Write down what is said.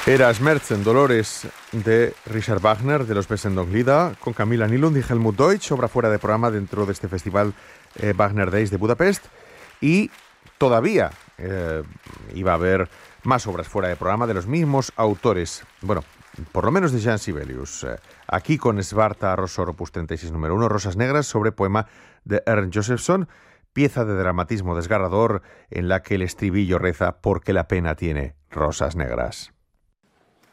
Era Schmerzen, Dolores, de Richard Wagner, de los Westendonck-Lieder, con Camila Nylund y Helmut Deutsch, obra fuera de programa dentro de este festival Wagner Days de Budapest. Y todavía iba a haber más obras fuera de programa de los mismos autores. Bueno, por lo menos de Jean Sibelius. Aquí con Svarta Rosso, opus 36, número 1, Rosas Negras, sobre poema de Ernst Josephson, pieza de dramatismo desgarrador en la que el estribillo reza: porque la pena tiene rosas negras.